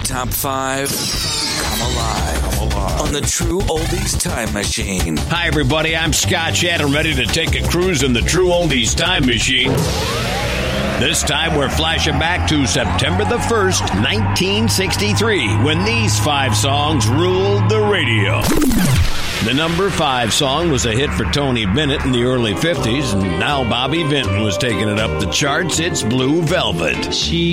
top 5 come alive on the True Oldies Time Machine. Hi, everybody. I'm Scott Shannon, ready to take a cruise in the True Oldies Time Machine. This time, we're flashing back to September the 1st, 1963, when these 5 songs ruled the radio. The number 5 song was a hit for Tony Bennett in the early 50s, and now Bobby Vinton was taking it up the charts. It's Blue Velvet. She